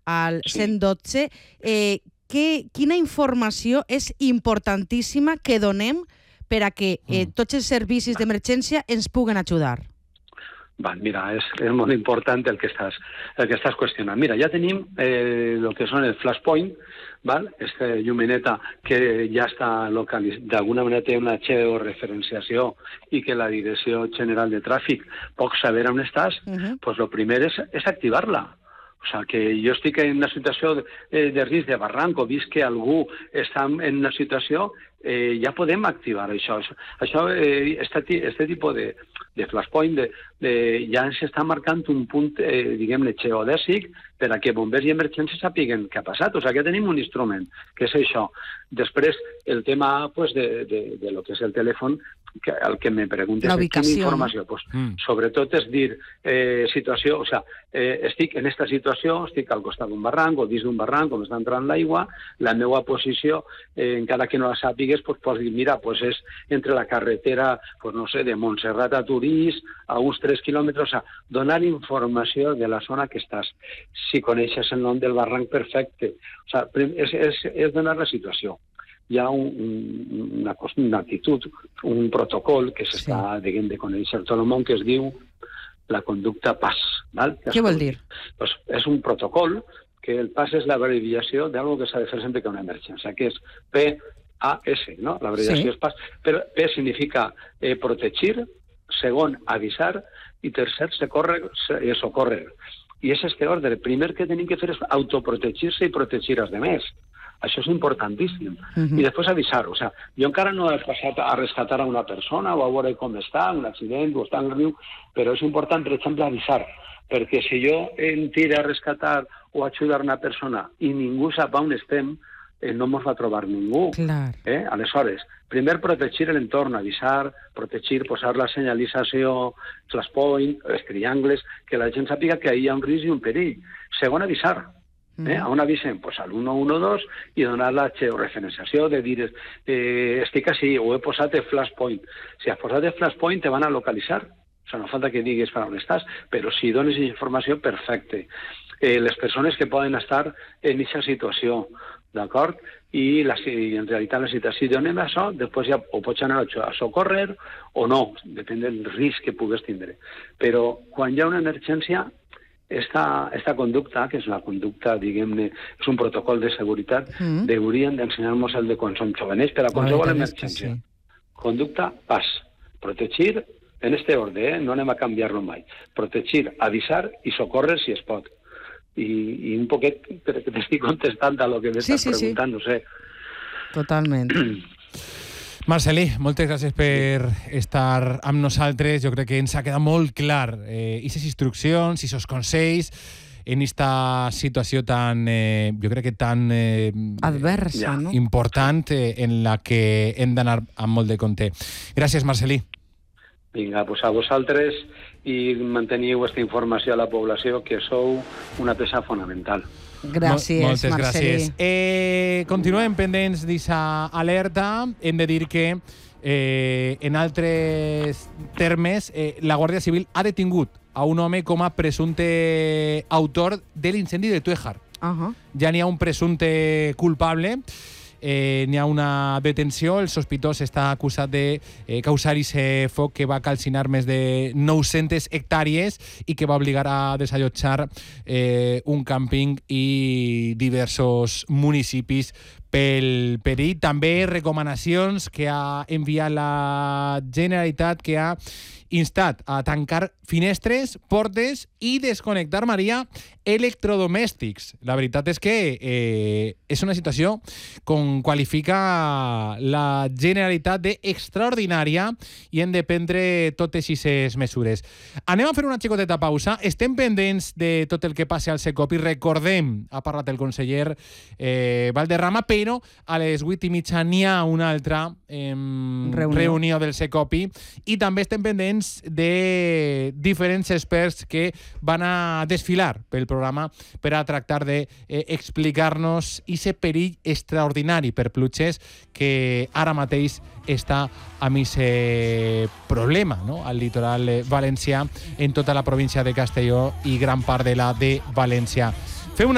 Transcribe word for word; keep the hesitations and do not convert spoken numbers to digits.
al Sí. cent dotze. Eh, que, quina informació és importantíssima que donem per a que eh, Mm. tots els servicis d'emergència ens puguen ajudar? Va, mira, és, és molt important el que estàs, el que estàs qüestionant. Mira, ja tenim eh, el que són el flashpoint, val? Este llumeneta que ja està localitzat, d'alguna manera té una georreferenciació i que la Direcció General de Tràfic pot saber on estàs, Uh-huh. pues lo primer és, és activar-la. O sea, que jo estic en una situació de, eh, de risc de barranc o vist que algú està en una situació, eh, ja podem activar això. Això, això eh, este, este tipus de, de flashpoint de, de, ja s'està marcant un punt, eh, diguem-ne, geodèsic per a que bombers i emergències sàpiguen què ha passat. O sigui, que tenim un instrument, que és això. Després, el tema pues, de, de, de lo que és el telèfon, que, el que me preguntes La és quina ubicació, informació. Pues, Mm. sobretot és dir, eh, situació, o sea, eh, estic en esta situació, estic al costat d'un barranc o dins d'un barranc, on està entrant l'aigua, la meva posició, eh, encara que no la sàpigues, pues, pots dir, mira, pues és entre la carretera, pues no sé, de Montserrat a Torís, a uns tres quilòmetres, o sea, donar informació de la zona que estàs. Si coneixes el nom del barranc, perfecte. O sea, és, és, és donar la situació. Hi ha un, un, una, una actitud, un protocol que s'està, sí. de conèixer tot el món, que es diu la conducta P A S. Val? Què vol dir? Pues és un protocol que el P A S és l'abreviació d'algo que s'ha de fer sempre que hi ha una emergència, que és P A S, ¿no? L'abreviació Sí. és P A S. Però P significa eh, protegir, segon, avisar, i tercer, socórrer, eh, socórrer. I és este ordre. El primer que tenim que fer és autoprotegir-se i protegir els demés. Això és importantíssim. Uh-huh. I després avisar. O sea, jo encara no he passat a rescatar a una persona o a veure com està, un accident o està en el riu, però és important, per exemple, avisar. Perquè si jo em tire a rescatar o a ajudar una persona i ningú sap on estem, eh, no ens va trobar ningú. Clar. Eh? Aleshores, primer protegir l'entorn, avisar, protegir, posar la senyalització, flashpoint, els triangles, que la gent sàpiga que hi ha un risc i un perill. Segon, avisar. Eh? A on avisen? Pues al uno uno dos i donar la georreferenciació de dir eh, estic així o he posat el flashpoint. Si has posat el flashpoint te van a localitzar. O sigui, no falta que diguis per on estàs, però si dones informació, perfecte. Eh, les persones que poden estar en aquesta situació, d'acord? I, la, i en realitat la situació, si donem això, després ja ho pots anar a socórrer o no, depèn del risc que pugues tindre. Però quan hi ha una emergència, Esta, esta conducta, que és la conducta, diguem-ne, és un protocol de seguretat, mm. deurien d'ensenyar-nos el de quan som jovenets per a qualsevol emergència. Sí. Conducta P A S. Protegir en este ordre, eh? No anem a canviar-lo mai. Protegir, avisar i socórrer si es pot. I, i un poquet, perquè t'estic contestant a lo que m'estàs sí, sí, preguntant, sí. No sé. Totalment. Marcel·lí, moltes gràcies per estar amb nosaltres. Jo crec que ens ha quedat molt clar eh, aquestes instruccions, aquests consells en esta situació tan, eh, jo crec que tan eh, adversa, no? important eh, en la que hem d'anar amb molt de compte. Gràcies, Marcel·lí. Vinga, pues a vosaltres i manteniu aquesta informació a la població, que sou una peça fonamental. Gràcies, Mol moltes Marcel·lí. Gràcies. Eh, continuem pendents d'aquesta alerta. Hem de dir que, eh, en altres termes, eh, la Guàrdia Civil ha detingut a un home com a presumpte autor de l'incendi de Tuéjar. Uh-huh. Ja n'hi ha un presumpte culpable. Eh, n'hi ha una detenció. El sospitós està acusat de eh, causar aquest foc que va calcinar més de nou-centes hectàrees i que va obligar a desallotjar eh, un càmping i diversos municipis pel perill. També recomanacions que ha enviat la Generalitat, que ha instat a tancar finestres, portes i desconnectar, Maria, electrodomèstics. La veritat és que eh, és una situació, com qualifica la Generalitat, d'extraordinària, i hem de prendre totes aquestes mesures. Anem a fer una xicoteta pausa. Estem pendents de tot el que passi al Secopi. Recordem, ha parlat el conseller eh, Valderrama, però a les vuit i mitja n'hi ha una altra eh, reunió. reunió del Secopi, i també estem pendents de diferents experts que van a desfilar pel programa per a tractar d'explicar-nos eh, aquest perill extraordinari per pluges que ara mateix està amb aquest problema, no?, al litoral valencià, en tota la província de Castelló i gran part de la de València.